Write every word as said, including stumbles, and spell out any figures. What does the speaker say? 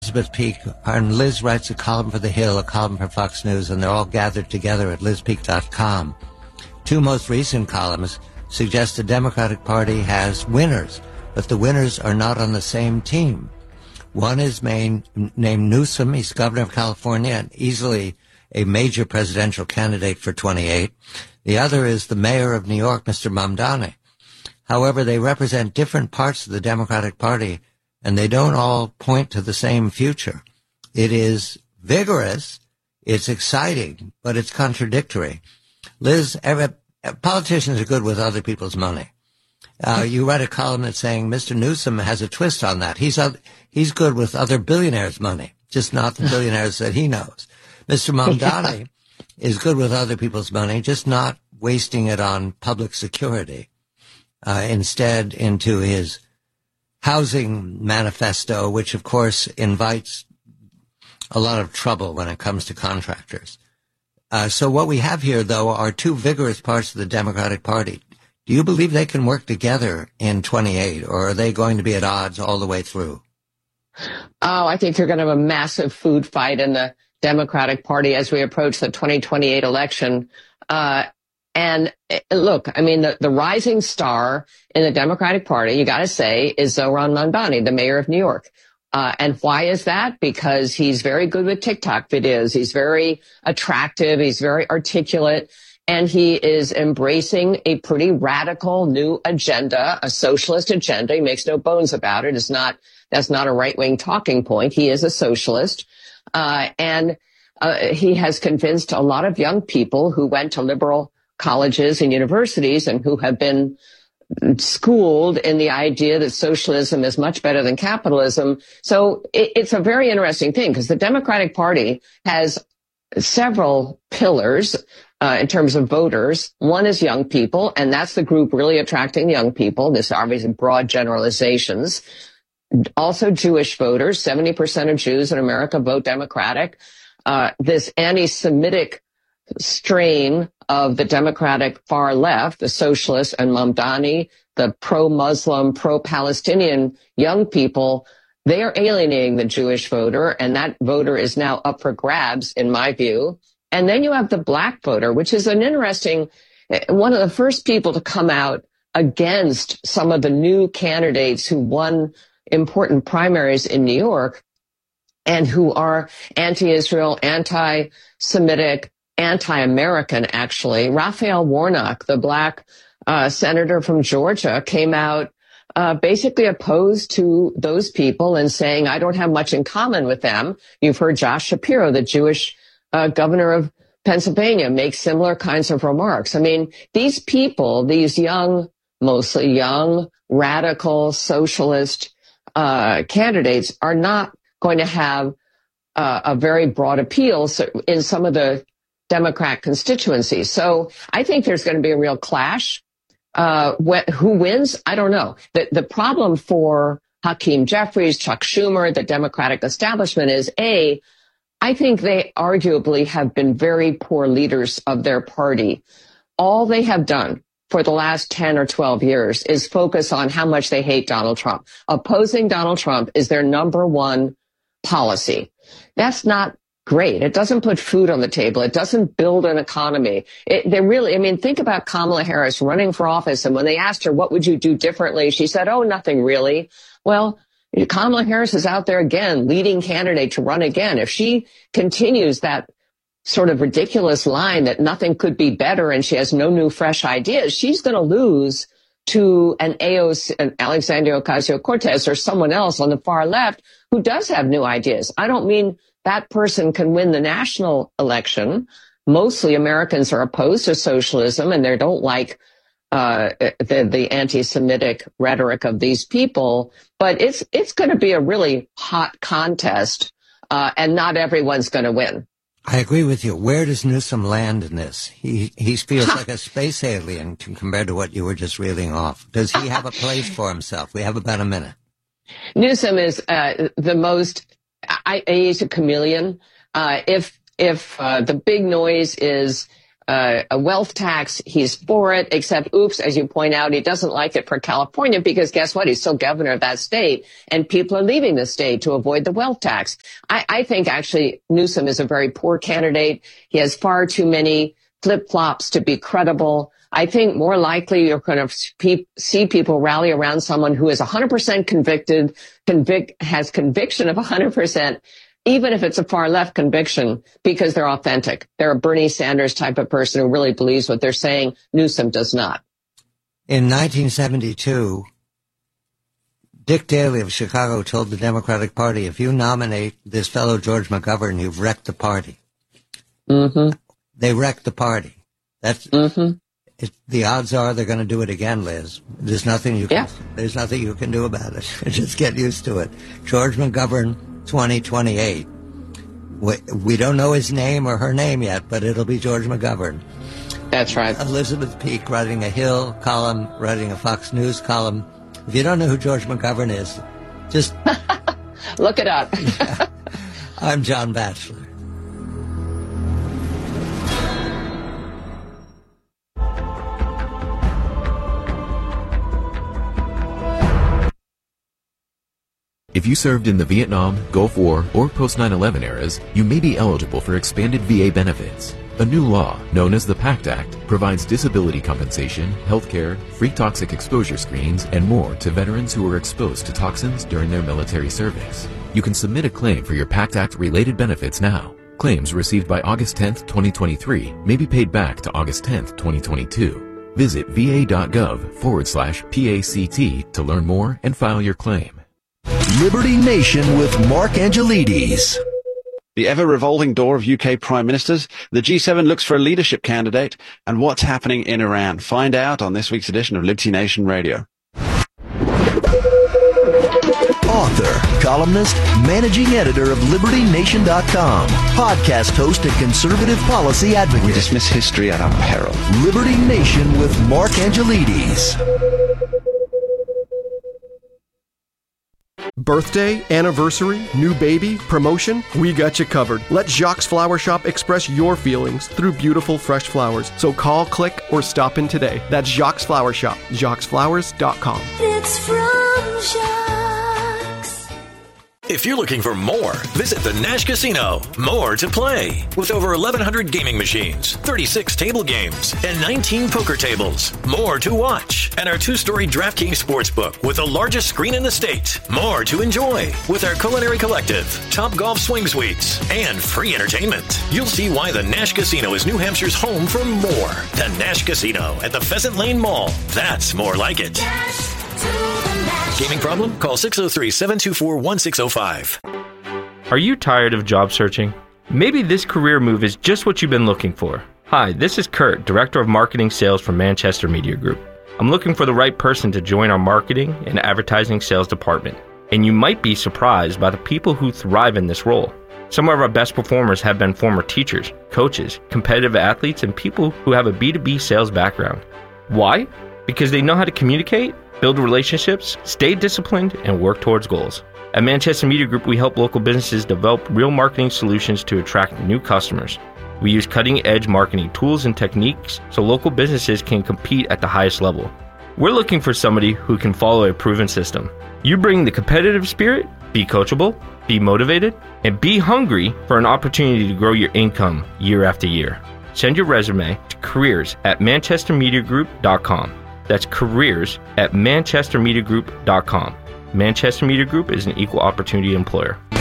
Elizabeth Peak, and Liz writes a column for The Hill, a column for Fox News, and they're all gathered together at liz peak dot com. Two most recent columns suggest the Democratic Party has winners, but the winners are not on the same team. One is main, named Newsom. He's governor of California and easily a major presidential candidate for twenty-eight. The other is the mayor of New York, Mister Mamdani. However, they represent different parts of the Democratic Party, and they don't all point to the same future. It is vigorous, it's exciting, but it's contradictory. Liz, every, politicians are good with other people's money. Uh, you read a column that's saying Mister Newsom has a twist on that. He's uh, he's good with other billionaires' money, just not the billionaires that he knows. Mister Mamdani is good with other people's money, just not wasting it on public security. Uh, instead, into his housing manifesto, which of course invites a lot of trouble when it comes to contractors. Uh, so what we have here, though, are two vigorous parts of the Democratic Party. Do you believe they can work together in twenty-eight, or are they going to be at odds all the way through? Oh, I think you're going to have a massive food fight in the Democratic Party as we approach the twenty twenty-eight election. Uh, and look, I mean, the, the rising star in the Democratic Party, you got to say, is Zohran Mamdani, the mayor of New York. Uh, and why is that? Because he's very good with TikTok videos. He's very attractive. He's very articulate. And he is embracing a pretty radical new agenda, a socialist agenda. He makes no bones about it. It's not, that's not a right-wing talking point. He is a socialist. Uh, and uh, he has convinced a lot of young people who went to liberal colleges and universities and who have been schooled in the idea that socialism is much better than capitalism. So it, it's a very interesting thing because the Democratic Party has several pillars uh, in terms of voters. One is young people, and that's the group really attracting young people. This are obviously broad generalizations. Also Jewish voters, seventy percent of Jews in America vote Democratic. Uh, this anti-Semitic strain of the Democratic far left, the socialists and Mamdani, the pro-Muslim, pro-Palestinian young people, they are alienating the Jewish voter, and that voter is now up for grabs, in my view. And then you have the black voter, which is an interesting, one of the first people to come out against some of the new candidates who won important primaries in New York and who are anti-Israel, anti-Semitic, anti-American, actually. Raphael Warnock, the black uh, senator from Georgia, came out uh, basically opposed to those people and saying, I don't have much in common with them. You've heard Josh Shapiro, the Jewish uh, governor of Pennsylvania, make similar kinds of remarks. I mean, these people, these young, mostly young, radical, socialist uh, candidates are not going to have uh, a very broad appeal in some of the Democrat constituencies. So I think there's going to be a real clash. Uh, wh- who wins? I don't know. The, the problem for Hakeem Jeffries, Chuck Schumer, the Democratic establishment is, A, I think they arguably have been very poor leaders of their party. All they have done for the last ten or twelve years is focus on how much they hate Donald Trump. Opposing Donald Trump is their number one policy. That's not great. It doesn't put food on the table. It doesn't build an economy. It, they really, I mean, think about Kamala Harris running for office. And when they asked her, what would you do differently? She said, oh, nothing really. Well, Kamala Harris is out there again, leading candidate to run again. If she continues that sort of ridiculous line that nothing could be better and she has no new fresh ideas, she's going to lose to an A O C, an Alexandria Ocasio-Cortez or someone else on the far left who does have new ideas. I don't mean that person can win the national election. Mostly Americans are opposed to socialism and they don't like uh the, the anti-Semitic rhetoric of these people. But it's it's going to be a really hot contest, uh, and not everyone's going to win. I agree with you. Where does Newsom land in this? He he feels like a space alien compared to what you were just reeling off. Does he have a place for himself? We have about a minute. Newsom is uh, the most. I, he's a chameleon. Uh, if if uh, the big noise is uh, a wealth tax. He's for it, except, oops, as you point out, he doesn't like it for California because guess what? He's still governor of that state, and people are leaving the state to avoid the wealth tax. I, I think actually Newsom is a very poor candidate. He has far too many flip-flops to be credible. I think more likely you're going to see people rally around someone who is one hundred percent convicted, convict, has conviction of one hundred percent, even if it's a far left conviction, because they're authentic. They're a Bernie Sanders type of person who really believes what they're saying. Newsom does not. In nineteen seventy-two, Dick Daley of Chicago told the Democratic Party, if you nominate this fellow George McGovern, you've wrecked the party. Mm-hmm. They wrecked the party. That's... Mm-hmm. It, the odds are they're going to do it again, Liz. There's nothing you can, yeah. there's nothing you can do about it. Just get used to it. George McGovern, twenty twenty-eight. We, we don't know his name or her name yet, but it'll be George McGovern. That's right. Elizabeth Peake writing a Hill column, writing a Fox News column. If you don't know who George McGovern is, just look it up. Yeah. I'm John Batchelor. If you served in the Vietnam, Gulf War, or post nine eleven eras, you may be eligible for expanded V A benefits. A new law, known as the PACT Act, provides disability compensation, health care, free toxic exposure screenings, and more to veterans who were exposed to toxins during their military service. You can submit a claim for your PACT Act-related benefits now. Claims received by August tenth, twenty twenty-three may be paid back to August tenth, twenty twenty-two. Visit va.gov forward slash PACT to learn more and file your claim. Liberty Nation with Mark Angelides. The ever-revolving door of U K prime ministers, the G seven looks for a leadership candidate, and what's happening in Iran. Find out on this week's edition of Liberty Nation Radio. Author, columnist, managing editor of Liberty Nation dot com, podcast host and conservative policy advocate. We dismiss history at our peril. Liberty Nation with Mark Angelides. Birthday, anniversary, new baby, promotion, we got you covered. Let Jacques Flower Shop express your feelings through beautiful fresh flowers. So call, click, or stop in today. That's Jacques Flower Shop, jacques flowers dot com. It's from Jacques. If you're looking for more, visit the Nash Casino. More to play. With over eleven hundred gaming machines, thirty-six table games, and nineteen poker tables. More to watch. And our two-story DraftKings Sportsbook with the largest screen in the state. More to enjoy with our Culinary Collective, Top Golf Swing Suites, and free entertainment. You'll see why the Nash Casino is New Hampshire's home for more. The Nash Casino at the Pheasant Lane Mall. That's more like it. Nash to the Nash. Gaming problem? Call six oh three, seven two four, one six oh five. Are you tired of job searching? Maybe this career move is just what you've been looking for. Hi, this is Kurt, Director of Marketing Sales for Manchester Media Group. I'm looking for the right person to join our marketing and advertising sales department. And you might be surprised by the people who thrive in this role. Some of our best performers have been former teachers, coaches, competitive athletes, and people who have a B two B sales background. Why? Because they know how to communicate, build relationships, stay disciplined, and work towards goals. At Manchester Media Group, we help local businesses develop real marketing solutions to attract new customers. We use cutting-edge marketing tools and techniques so local businesses can compete at the highest level. We're looking for somebody who can follow a proven system. You bring the competitive spirit, be coachable, be motivated, and be hungry for an opportunity to grow your income year after year. Send your resume to careers at manchester media group dot com. That's careers at manchester media group dot com. Manchester Media Group is an equal opportunity employer.